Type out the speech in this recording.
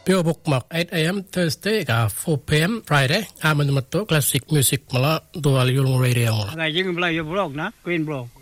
Pio bookmark 8 a.m. Thursday ka 4 p.m. Friday. Aman mato classic music mala dual yung radio. Ngày chứ không lấy blog na, quên blog.